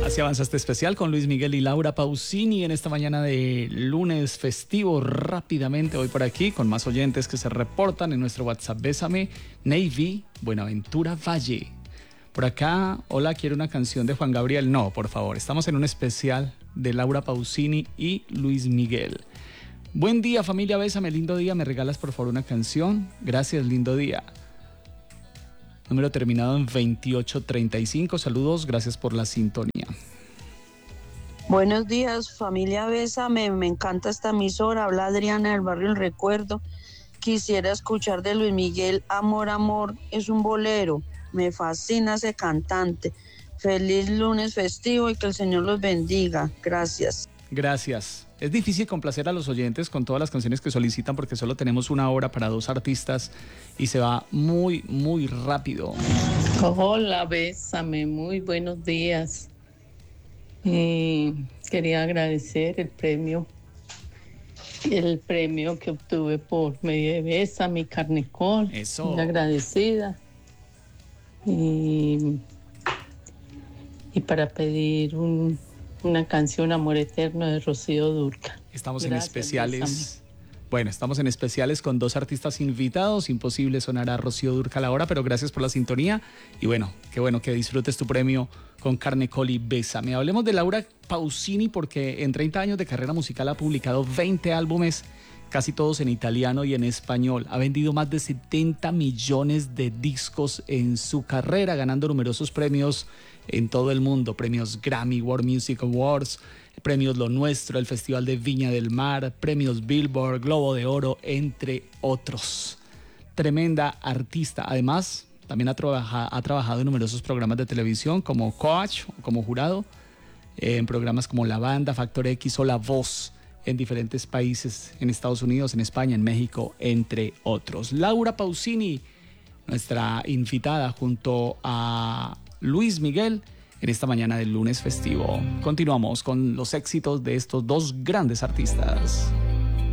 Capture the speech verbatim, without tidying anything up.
Así avanza este especial con Luis Miguel y Laura Pausini en esta mañana de lunes festivo. Rápidamente voy por aquí con más oyentes que se reportan en nuestro WhatsApp. Bésame, Navy, Buenaventura Valle. Por acá, hola, quiero una canción de Juan Gabriel. No, por favor, estamos en un especial de Laura Pausini y Luis Miguel. Buen día, familia, bésame, lindo día. ¿Me regalas por favor una canción? Gracias, lindo día. Número terminado en veintiocho treinta y cinco. Saludos, gracias por la sintonía. Buenos días, familia Bésame. Me encanta esta emisora. Habla Adriana del barrio El Recuerdo. Quisiera escuchar de Luis Miguel, Amor, Amor. Es un bolero. Me fascina ese cantante. Feliz lunes festivo y que el Señor los bendiga. Gracias. Gracias. Es difícil complacer a los oyentes con todas las canciones que solicitan porque solo tenemos una hora para dos artistas y se va muy, muy rápido. Hola, Bésame, muy buenos días. Eh, quería agradecer el premio, el premio que obtuve por medio de Bésame, Carnecol. Eso. Muy agradecida. Y, y para pedir un... una canción, Amor Eterno, de Rocío Dúrcal. Estamos Gracias, en especiales. Bésame. Bueno, estamos en especiales con dos artistas invitados. Imposible sonar a Rocío Dúrcal ahora, pero gracias por la sintonía. Y bueno, qué bueno que disfrutes tu premio con Carnecol y Bésame. Hablemos de Laura Pausini porque en treinta años de carrera musical ha publicado veinte álbumes, casi todos en italiano y en español. Ha vendido más de setenta millones de discos en su carrera, ganando numerosos premios en todo el mundo. Premios Grammy, World Music Awards, premios Lo Nuestro, el Festival de Viña del Mar, premios Billboard, Globo de Oro, entre otros. Tremenda artista. Además, también ha, trabaja, ha trabajado en numerosos programas de televisión como coach, como jurado, en programas como La Banda, Factor X o La Voz, en diferentes países, en Estados Unidos, en España, en México, entre otros. Laura Pausini, nuestra invitada junto a Luis Miguel en esta mañana del lunes festivo. Continuamos con los éxitos de estos dos grandes artistas.